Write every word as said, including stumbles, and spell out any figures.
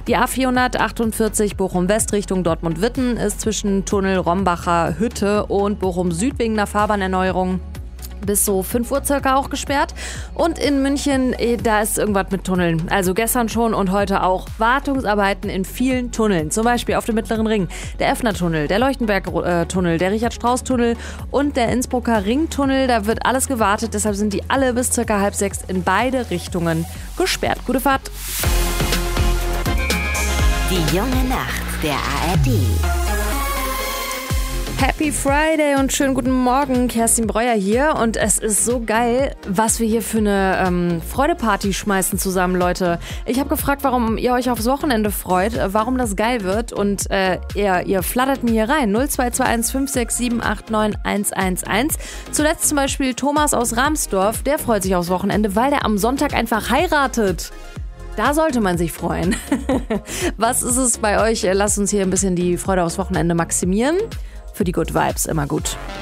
Die A vierhundertachtundvierzig Bochum-West Richtung Dortmund-Witten ist zwischen Tunnel Rombacher Hütte und Bochum Süd wegen einer Fahrbahnerneuerung bis so fünf Uhr circa auch gesperrt. Und in München, da ist irgendwas mit Tunneln. Also gestern schon und heute auch. Wartungsarbeiten in vielen Tunneln. Zum Beispiel auf dem Mittleren Ring. Der Effner-Tunnel, der Leuchtenberg-Tunnel, der Richard-Strauss-Tunnel und der Innsbrucker Ringtunnel. Da wird alles gewartet. Deshalb sind die alle bis circa halb sechs in beide Richtungen gesperrt. Gute Fahrt. Die junge Nacht der A R D. Happy Friday und schönen guten Morgen, Kerstin Breuer hier und es ist so geil, was wir hier für eine ähm, Freudeparty schmeißen zusammen, Leute. Ich habe gefragt, warum ihr euch aufs Wochenende freut, warum das geil wird und äh, ihr, ihr flattert mir hier rein. null zwei zwei eins fünf sechs sieben acht neun eins eins eins. Zuletzt zum Beispiel Thomas aus Ramsdorf, der freut sich aufs Wochenende, weil der am Sonntag einfach heiratet. Da sollte man sich freuen. Was ist es bei euch? Lasst uns hier ein bisschen die Freude aufs Wochenende maximieren. Für die Good Vibes immer gut.